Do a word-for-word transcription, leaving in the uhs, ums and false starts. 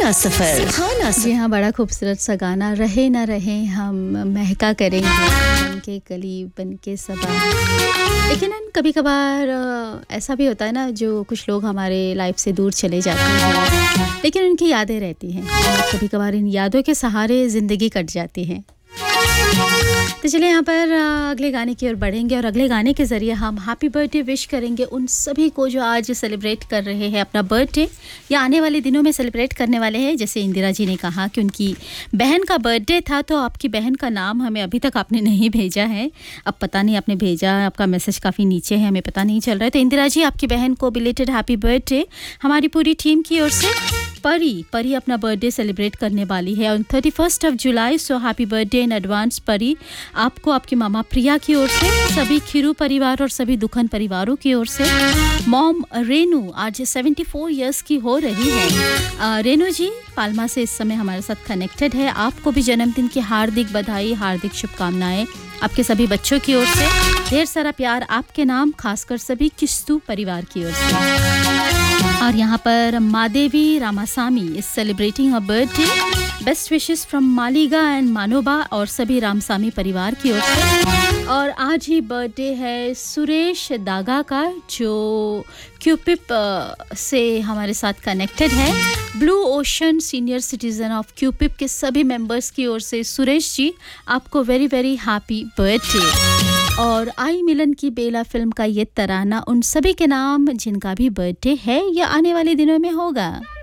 सुहाना सफर सुहाना सफर। जी हाँ, बड़ा खूबसूरत सा गाना, रहे ना रहे हम महका करेंगे बन के कली बन के सबा। लेकिन कभी कभार ऐसा भी होता है ना, जो कुछ लोग हमारे लाइफ से दूर चले जाते हैं लेकिन उनकी यादें रहती हैं। कभी कभार इन यादों के सहारे ज़िंदगी कट जाती है। तो चलिए यहाँ पर अगले गाने की ओर बढ़ेंगे और अगले गाने के ज़रिए हम हैप्पी बर्थडे विश करेंगे उन सभी को जो आज सेलिब्रेट कर रहे हैं अपना बर्थडे या आने वाले दिनों में सेलिब्रेट करने वाले हैं। जैसे इंदिरा जी ने कहा कि उनकी बहन का बर्थडे था, तो आपकी बहन का नाम हमें अभी तक आपने नहीं भेजा है। अब पता नहीं आपने भेजा, आपका मैसेज काफ़ी नीचे है, हमें पता नहीं चल रहा है। तो इंदिरा जी, आपकी बहन को बिलेटेड हैप्पी बर्थडे हमारी पूरी टीम की ओर से। परी परी अपना बर्थडे सेलिब्रेट करने वाली है on thirty first of July. So happy birthday in advance परी, आपको आपकी मामा प्रिया की ओर से, सभी खीरू परिवार और सभी दुखन परिवारों की ओर से। मॉम रेनू आज सेवेंटी फोर इयर्स की हो रही है। आ, रेनू जी पाल्मा से इस समय हमारे साथ कनेक्टेड है। आपको भी जन्मदिन की हार्दिक बधाई, हार्दिक शुभकामनाएं आपके सभी बच्चों की ओर से। ढेर सारा प्यार आपके नाम, खासकर सभी किस्तू परिवार की ओर से। और यहाँ पर मादेवी Ramasamy is celebrating a birthday. Best wishes from मालिगा and मानोबा और सभी रामसामी परिवार की ओर से। और आज ही बर्थडे है सुरेश दागा का, जो क्यूपिप से हमारे साथ कनेक्टेड है। Blue ocean senior citizen of क्यूपिप के सभी मेंबर्स की ओर से सुरेश जी, आपको वेरी वेरी हैप्पी बर्थडे। और आई मिलन की बेला फिल्म का ये तराना उन सभी के नाम जिनका भी बर्थडे है या आने वाले दिनों में होगा।